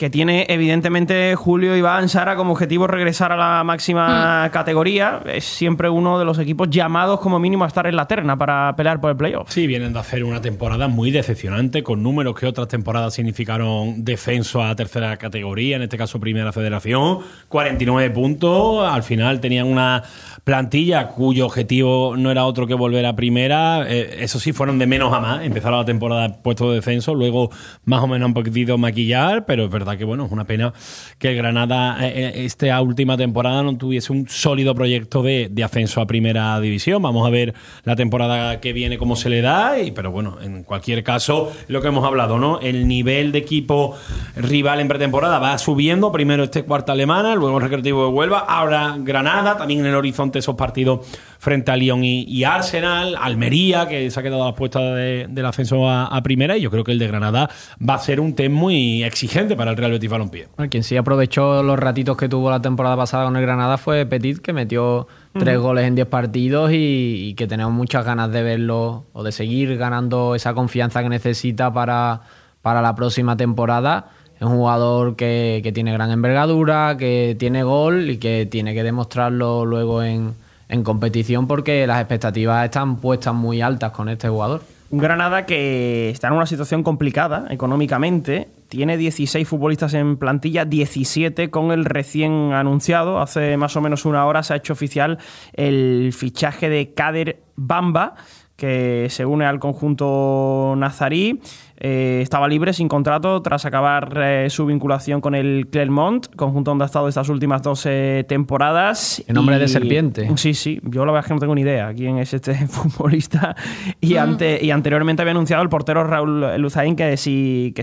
que tiene evidentemente Julio, Iván, Sara como objetivo regresar a la máxima categoría. Es siempre uno de los equipos llamados como mínimo a estar en la terna para pelear por el playoff. Sí, vienen de hacer una temporada muy decepcionante, con números que otras temporadas significaron descenso a tercera categoría, en este caso Primera Federación, 49 puntos. Al final tenían una plantilla cuyo objetivo no era otro que volver a primera. Eso sí, fueron de menos a más. Empezaron la temporada puesto de descenso, luego más o menos han podido maquillar, pero es verdad que bueno, es una pena que el Granada esta última temporada no tuviese un sólido proyecto de ascenso a primera división. Vamos a ver la temporada que viene cómo se le da, pero bueno, en cualquier caso, lo que hemos hablado, ¿no? El nivel de equipo rival en pretemporada va subiendo. Primero Cuarta Alemana, luego el Recreativo de Huelva, ahora Granada, también en el horizonte esos partidos frente a Lyon y Arsenal, Almería, que se ha quedado a las puestas del ascenso a primera, y yo creo que el de Granada va a ser un test muy exigente para el Real Betis Balompié. Quien sí aprovechó los ratitos que tuvo la temporada pasada con el Granada fue Petit, que metió 3 goles en 10 partidos y que tenemos muchas ganas de verlo o de seguir ganando esa confianza que necesita para la próxima temporada. Es un jugador que tiene gran envergadura, que tiene gol y que tiene que demostrarlo luego en competición, porque las expectativas están puestas muy altas con este jugador. Un Granada que está en una situación complicada económicamente. Tiene 16 futbolistas en plantilla, 17 con el recién anunciado. Hace más o menos una hora se ha hecho oficial el fichaje de Kader Bamba, que se une al conjunto nazarí. Estaba libre, sin contrato, tras acabar su vinculación con el Clermont, conjunto donde ha estado estas últimas 12 temporadas. En nombre de serpiente. Sí, yo la verdad es que no tengo ni idea quién es este futbolista. Y anteriormente había anunciado el portero Raúl Luzain que sí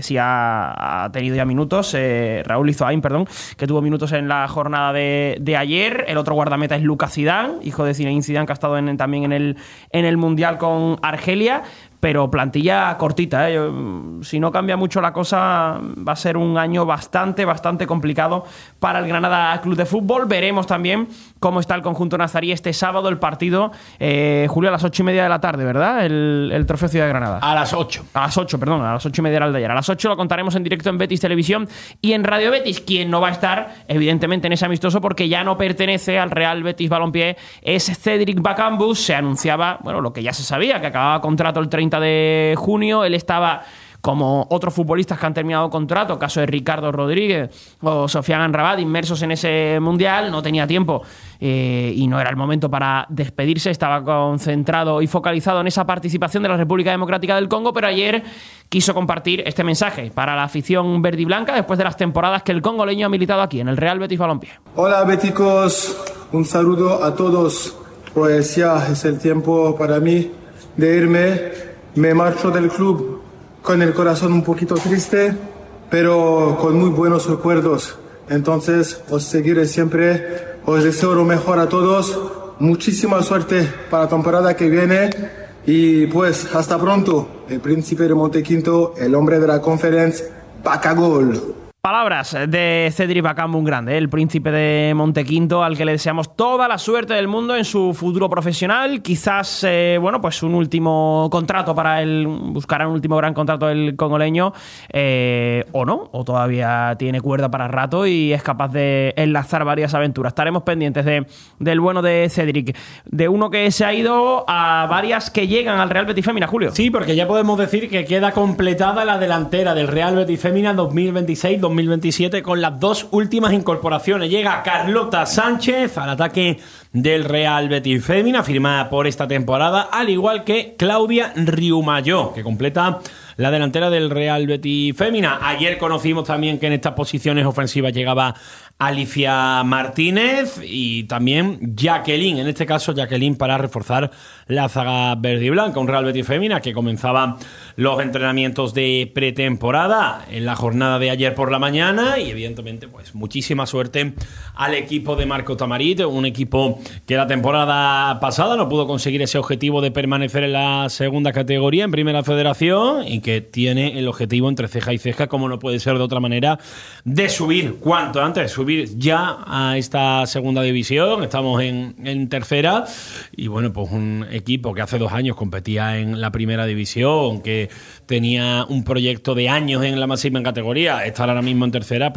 ha tenido ya minutos. Raúl Lizoain, perdón, que tuvo minutos en la jornada de ayer. El otro guardameta es Lucas Zidane, hijo de Zinedine Zidane, que ha estado también en el Mundial con Argelia. Pero plantilla cortita, ¿eh? Si no cambia mucho la cosa, va a ser un año bastante complicado para el Granada Club de Fútbol. Veremos también cómo está el conjunto nazarí este sábado, el partido, Julio, a las 8:30 de la tarde, ¿verdad? El Trofeo Ciudad de Granada. A las 8. A las 8:30 era el de ayer. A las 8 lo contaremos en directo en Betis Televisión y en Radio Betis. Quien no va a estar, evidentemente, en ese amistoso, porque ya no pertenece al Real Betis Balompié, es Cédric Bakambu. Se anunciaba, bueno, lo que ya se sabía, que acababa contrato el 30 de junio. Él estaba, como otros futbolistas que han terminado contrato, caso de Ricardo Rodríguez o Sofiane Amrabat, inmersos en ese Mundial. No tenía tiempo y no era el momento para despedirse. Estaba concentrado y focalizado en esa participación de la República Democrática del Congo, pero ayer quiso compartir este mensaje para la afición verde y blanca después de las temporadas que el congoleño ha militado aquí en el Real Betis Balompié. Hola beticos, un saludo a todos. Pues ya es el tiempo para mí de irme. Me marcho del club con el corazón un poquito triste, pero con muy buenos recuerdos. Entonces, os seguiré siempre. Os deseo lo mejor a todos. Muchísima suerte para la temporada que viene. Y pues, hasta pronto. El príncipe de Montequinto, el hombre de la Conference, Bacagol. Palabras de Cédric Bakambu, un grande, el príncipe de Montequinto, al que le deseamos toda la suerte del mundo en su futuro profesional. Quizás, pues un último contrato para él, buscará un último gran contrato del congoleño, o no, o todavía tiene cuerda para rato y es capaz de enlazar varias aventuras. Estaremos pendientes del bueno de Cédric, de uno que se ha ido a varias que llegan al Real Betis Fémina, Julio. Sí, porque ya podemos decir que queda completada la delantera del Real Betis Fémina 2026-2027 con las 2 últimas incorporaciones. Llega Carlota Sánchez al ataque del Real Betis Fémina, firmada por esta temporada, al igual que Claudia Riumayó, que completa la delantera del Real Betis Fémina. Ayer conocimos también que en estas posiciones ofensivas llegaba Alicia Martínez y también Jacqueline, en este caso Jacqueline para reforzar la zaga verde y blanca. Un Real Betis Fémina que comenzaba los entrenamientos de pretemporada en la jornada de ayer por la mañana y evidentemente pues muchísima suerte al equipo de Marco Tamarit, un equipo que la temporada pasada no pudo conseguir ese objetivo de permanecer en la segunda categoría, en Primera Federación, y que tiene el objetivo entre ceja y ceja, como no puede ser de otra manera, de subir cuanto antes, subir ya a esta segunda división. Estamos en tercera y bueno, pues un equipo que hace 2 años competía en la primera división, que tenía un proyecto de años en la máxima categoría, estar ahora mismo en tercera,